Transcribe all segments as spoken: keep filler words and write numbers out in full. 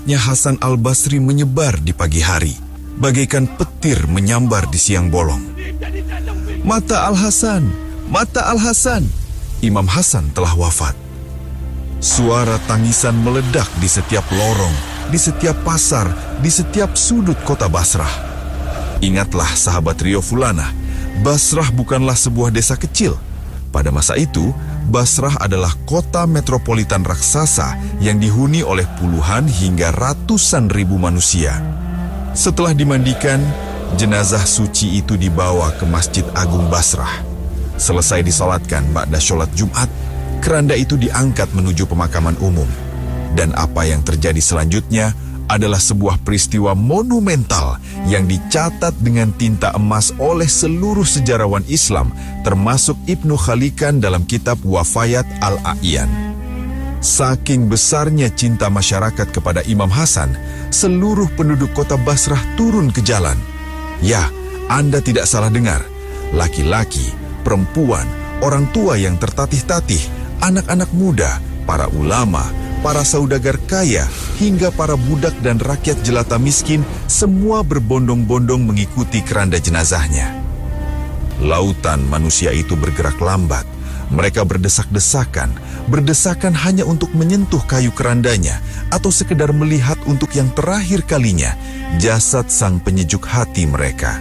Hasan al-Basri menyebar di pagi hari, bagaikan petir menyambar di siang bolong. Mata Al-Hasan, mata Al-Hasan. Imam Hasan telah wafat. Suara tangisan meledak di setiap lorong, di setiap pasar, di setiap sudut kota Basrah. Ingatlah sahabat Rio Fulana, Basrah bukanlah sebuah desa kecil. Pada masa itu, Basrah adalah kota metropolitan raksasa yang dihuni oleh puluhan hingga ratusan ribu manusia. Setelah dimandikan, jenazah suci itu dibawa ke Masjid Agung Basrah. Selesai disolatkan ba'da sholat Jumat, keranda itu diangkat menuju pemakaman umum. Dan apa yang terjadi selanjutnya adalah sebuah peristiwa monumental yang dicatat dengan tinta emas oleh seluruh sejarawan Islam, termasuk Ibnu Khalikan dalam kitab Wafayat Al-A'yan. Saking besarnya cinta masyarakat kepada Imam Hasan, seluruh penduduk kota Basrah turun ke jalan. Ya, Anda tidak salah dengar. Laki-laki, perempuan, orang tua yang tertatih-tatih, anak-anak muda, para ulama, para saudagar kaya, hingga para budak dan rakyat jelata miskin, semua berbondong-bondong mengikuti keranda jenazahnya. Lautan manusia itu bergerak lambat. Mereka berdesak-desakan, berdesakan hanya untuk menyentuh kayu kerandanya, atau sekedar melihat untuk yang terakhir kalinya jasad sang penyejuk hati mereka.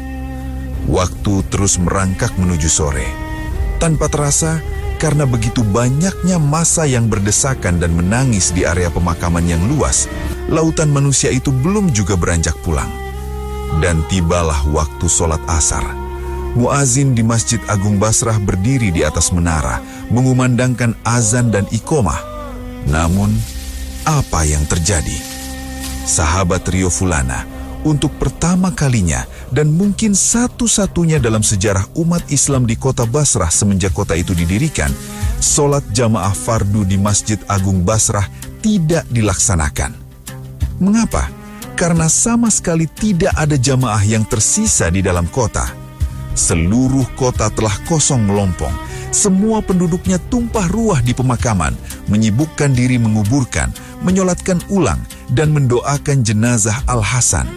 Waktu terus merangkak menuju sore. Tanpa terasa, karena begitu banyaknya massa yang berdesakan dan menangis di area pemakaman yang luas, lautan manusia itu belum juga beranjak pulang. Dan tibalah waktu sholat asar. Muazin di Masjid Agung Basrah berdiri di atas menara, mengumandangkan azan dan iqomah. Namun, apa yang terjadi? Sahabat Rio Fulana, untuk pertama kalinya dan mungkin satu-satunya dalam sejarah umat Islam di kota Basrah semenjak kota itu didirikan, sholat jamaah fardu di Masjid Agung Basrah tidak dilaksanakan. Mengapa? Karena sama sekali tidak ada jamaah yang tersisa di dalam kota. Seluruh kota telah kosong melompong. Semua penduduknya tumpah ruah di pemakaman, menyibukkan diri menguburkan, menyolatkan ulang, dan mendoakan jenazah Al-Hasan.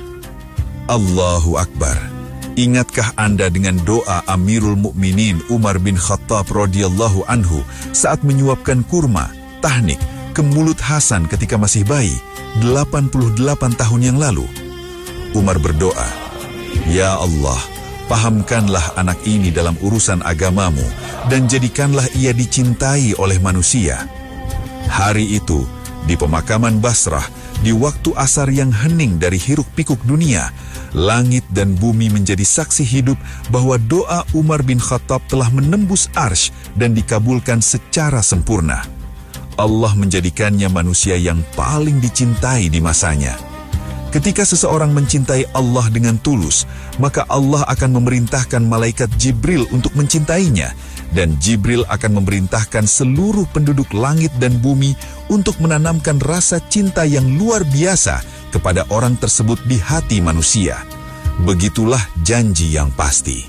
Allahu Akbar. Ingatkah Anda dengan doa Amirul Mukminin Umar bin Khattab radhiyallahu anhu saat menyuapkan kurma, tahnik, ke mulut Hasan ketika masih bayi, delapan puluh delapan tahun yang lalu? Umar berdoa, "Ya Allah, pahamkanlah anak ini dalam urusan agamamu dan jadikanlah ia dicintai oleh manusia." Hari itu, di pemakaman Basrah, di waktu asar yang hening dari hiruk-pikuk dunia, langit dan bumi menjadi saksi hidup bahwa doa Umar bin Khattab telah menembus arsy dan dikabulkan secara sempurna. Allah menjadikannya manusia yang paling dicintai di masanya. Ketika seseorang mencintai Allah dengan tulus, maka Allah akan memerintahkan malaikat Jibril untuk mencintainya, dan Jibril akan memerintahkan seluruh penduduk langit dan bumi untuk menanamkan rasa cinta yang luar biasa kepada orang tersebut di hati manusia. Begitulah janji yang pasti.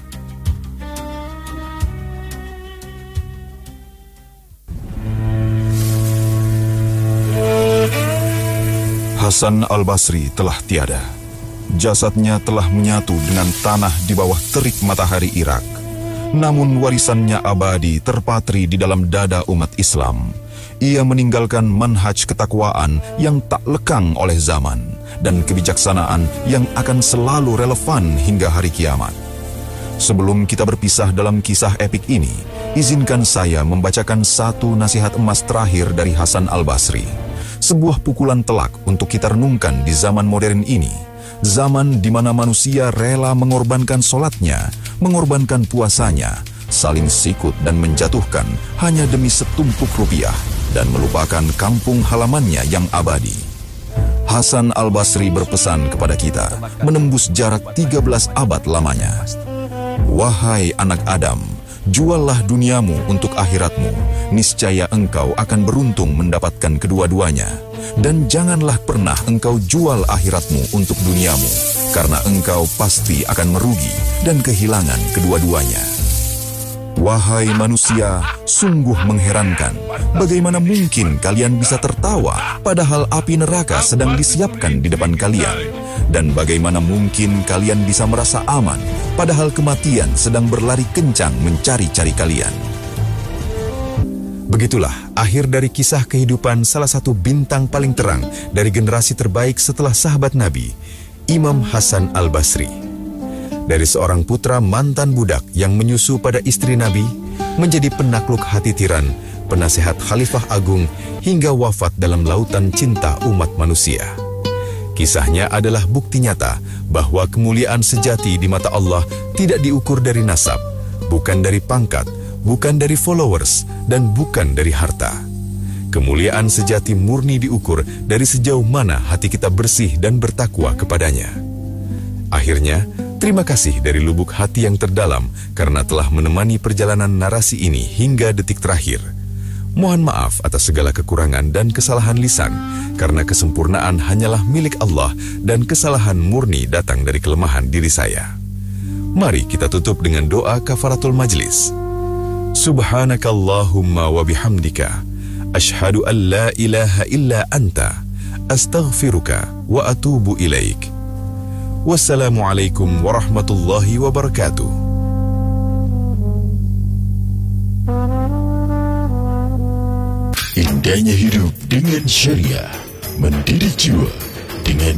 Hasan al-Basri telah tiada. Jasadnya telah menyatu dengan tanah di bawah terik matahari Irak. Namun warisannya abadi terpatri di dalam dada umat Islam. Ia meninggalkan manhaj ketakwaan yang tak lekang oleh zaman dan kebijaksanaan yang akan selalu relevan hingga hari kiamat. Sebelum kita berpisah dalam kisah epik ini, izinkan saya membacakan satu nasihat emas terakhir dari Hasan al-Basri. Sebuah pukulan telak untuk kita renungkan di zaman modern ini. Zaman di mana manusia rela mengorbankan solatnya, mengorbankan puasanya, saling sikut dan menjatuhkan hanya demi setumpuk rupiah, dan melupakan kampung halamannya yang abadi. Hasan al-Basri berpesan kepada kita, menembus jarak tiga belas abad lamanya. Wahai anak Adam, juallah duniamu untuk akhiratmu, niscaya engkau akan beruntung mendapatkan kedua-duanya. Dan janganlah pernah engkau jual akhiratmu untuk duniamu, karena engkau pasti akan merugi dan kehilangan kedua-duanya. Wahai manusia, sungguh mengherankan. Bagaimana mungkin kalian bisa tertawa padahal api neraka sedang disiapkan di depan kalian? Dan bagaimana mungkin kalian bisa merasa aman padahal kematian sedang berlari kencang mencari-cari kalian? Begitulah akhir dari kisah kehidupan salah satu bintang paling terang dari generasi terbaik setelah sahabat Nabi, Imam Hasan Al-Basri. Dari seorang putra mantan budak yang menyusu pada istri Nabi, menjadi penakluk hati tiran, penasehat Khalifah Agung, hingga wafat dalam lautan cinta umat manusia. Kisahnya adalah bukti nyata bahwa kemuliaan sejati di mata Allah tidak diukur dari nasab, bukan dari pangkat, bukan dari followers, dan bukan dari harta. Kemuliaan sejati murni diukur dari sejauh mana hati kita bersih dan bertakwa kepadanya. Akhirnya, terima kasih dari lubuk hati yang terdalam karena telah menemani perjalanan narasi ini hingga detik terakhir. Mohon maaf atas segala kekurangan dan kesalahan lisan, karena kesempurnaan hanyalah milik Allah dan kesalahan murni datang dari kelemahan diri saya. Mari kita tutup dengan doa kafaratul majlis. Subhanakallahumma wa bihamdika, ashhadu an la ilaha illa anta, astaghfiruka wa atubu ilaik. Wassalamualaikum warahmatullahi wabarakatuh. Indahnya hidup dengan syariah, mendidik jiwa dengan